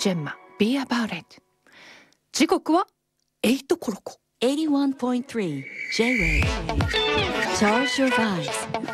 ジェンマ Be About It。 時刻は8コロコ。 81.3 J-Wave Charge your vibes